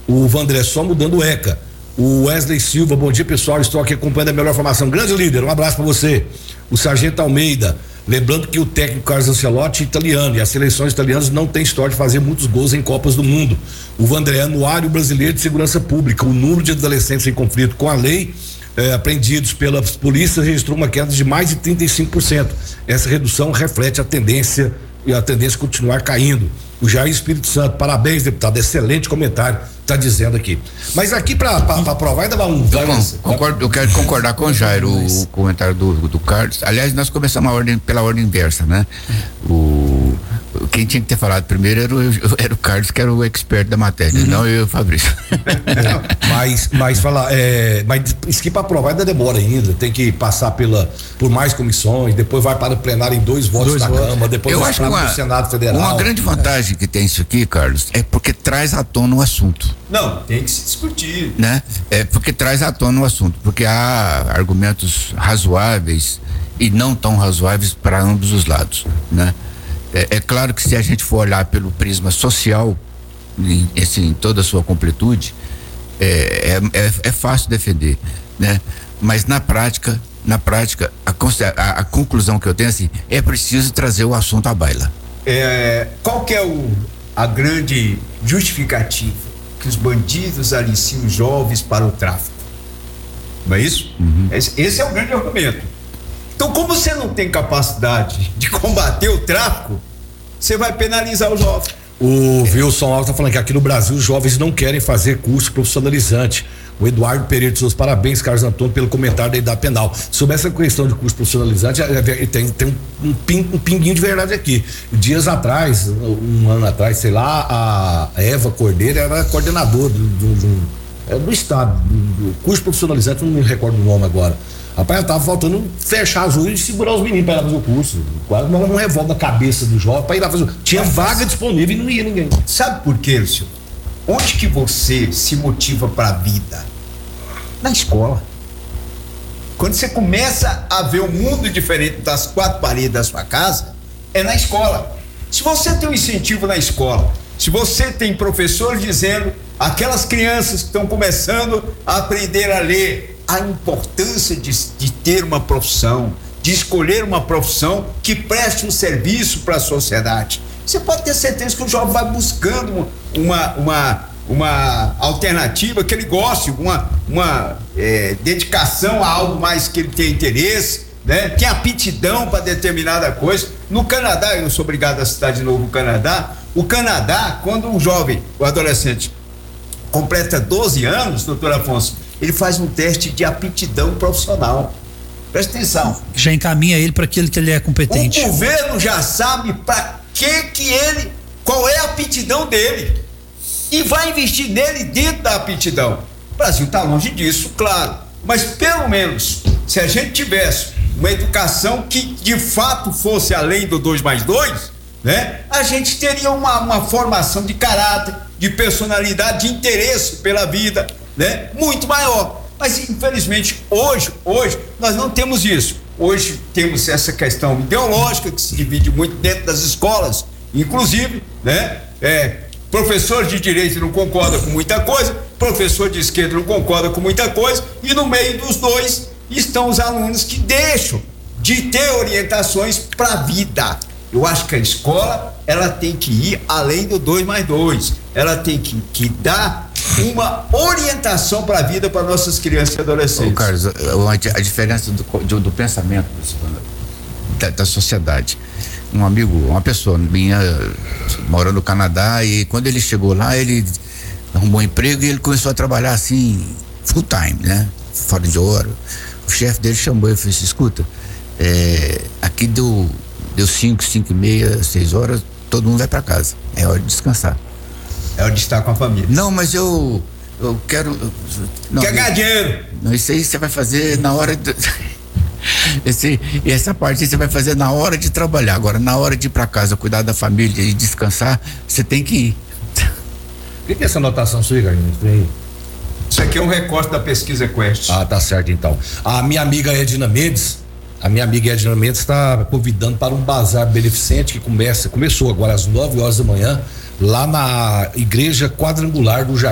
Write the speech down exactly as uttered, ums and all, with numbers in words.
O Vandré só mudando o ECA. O Wesley Silva, bom dia pessoal, estou aqui acompanhando a melhor formação. Grande líder, um abraço para você. O Sargento Almeida, lembrando que o técnico Carlos Ancelotti é italiano e as seleções italianas não têm história de fazer muitos gols em Copas do Mundo. O Vandré, Anuário Brasileiro de Segurança Pública, o número de adolescentes em conflito com a lei eh, apreendidos pelas polícias registrou uma queda de mais de trinta e cinco por cento. Essa redução reflete a tendência e a tendência a continuar caindo. O Jair Espírito Santo, parabéns, deputado, excelente comentário, tá dizendo aqui. Mas aqui pra, pra, pra provar ainda vai um. Vai eu, um concordo, eu quero concordar com o Jair, o, o comentário do, do Carlos. Aliás, nós começamos a ordem pela ordem inversa, né? O, quem tinha que ter falado primeiro era o, era o Carlos, que era o expert da matéria, uhum. Não eu e o Fabrício. É, mas, mas falar, é, mas isso que pra provar ainda demora ainda, tem que passar pela, por mais comissões, depois vai para o plenário em dois votos dois da votos. Câmara, depois vai para o Senado Federal. Uma grande vantagem é. que tem isso aqui, Carlos, é porque traz à tona o assunto. Não, tem que se discutir. Né? É porque traz à tona o assunto, porque há argumentos razoáveis e não tão razoáveis para ambos os lados, né? É, é claro que se a gente for olhar pelo prisma social, em, assim, em toda a sua completude, é, é, é, é fácil defender, né? Mas na prática, na prática, a, a, a conclusão que eu tenho assim, é preciso trazer o assunto à baila. É, qual que é o, a grande justificativa? Que os bandidos aliciam jovens para o tráfico. Não é isso? Uhum. Esse, esse é o grande argumento. Então, como você não tem capacidade de combater o tráfico, você vai penalizar o jovem. O Wilson Alves está falando que aqui no Brasil os jovens não querem fazer curso profissionalizante. O Eduardo Pereira de seus parabéns, Carlos Antônio, pelo comentário da idade penal. Sobre essa questão de curso profissionalizante, tem, tem um, ping, um pinguinho de verdade aqui. Dias atrás, um ano atrás, sei lá, a Eva Cordeiro era coordenadora do, do, do, do estado, do, do curso profissionalizante, não me recordo o nome agora. Rapaz, ela tava faltando fechar as ruas e segurar os meninos para ir lá fazer o curso. Quase não, não revolta a cabeça do jovem para ir lá fazer o curso. Tinha vaga disponível e não ia ninguém. Sabe por quê, Lúcio? Onde que você se motiva para a vida? Na escola. Quando você começa a ver o mundo diferente das quatro paredes da sua casa, é na escola. Se você tem um incentivo na escola, se você tem professores dizendo aquelas crianças que estão começando a aprender a ler, a importância de, de ter uma profissão, de escolher uma profissão que preste um serviço para a sociedade, você pode ter certeza que o jovem vai buscando uma, uma, uma alternativa que ele goste, uma, uma é, dedicação a algo mais que ele tem interesse, né? Tem aptidão para determinada coisa. No Canadá, eu sou obrigado a citar de novo o Canadá. O Canadá, quando o jovem, o adolescente completa doze anos, doutor Afonso, ele faz um teste de aptidão profissional. Presta atenção. Já encaminha ele para aquilo que ele é competente. O governo já sabe para que que ele, qual é a aptidão dele e vai investir nele dentro da aptidão. O Brasil está longe disso, claro, mas pelo menos se a gente tivesse uma educação que de fato fosse além do dois mais dois, né? A gente teria uma, uma formação de caráter, de personalidade, de interesse pela vida, né? Muito maior. Mas infelizmente hoje, hoje nós não temos isso. Hoje temos essa questão ideológica que se divide muito dentro das escolas, inclusive, né? É, professor de direito não concorda com muita coisa, professor de esquerda não concorda com muita coisa, e no meio dos dois estão os alunos que deixam de ter orientações para a vida. Eu acho que a escola, ela tem que ir além do dois mais dois. Ela tem que, que dar uma orientação para a vida para nossas crianças e adolescentes. Ô, Carlos, a, a diferença do, do, do pensamento da, da sociedade. Um amigo, uma pessoa minha, mora no Canadá, e quando ele chegou lá, ele arrumou um emprego e ele começou a trabalhar assim, full time, né? Fora de hora. O chefe dele chamou e falou assim: escuta, é, aqui deu deu cinco, cinco e meia, seis horas, todo mundo vai para casa, é hora de descansar. É hora de estar com a família. Não, mas eu eu quero não, quer ganhar dinheiro. Não, isso aí você vai fazer na hora de, esse, essa parte você vai fazer na hora de trabalhar. Agora, na hora de ir para casa, cuidar da família e descansar, você tem que ir. O que, que é essa anotação sua, Carlinhos? Isso aqui é um recorte da pesquisa Quest. Ah, tá certo então. A minha amiga Edna Mendes, a minha amiga Edna Mendes está convidando para um bazar beneficente que começa, começou agora às nove horas da manhã, lá na Igreja Quadrangular do Jardim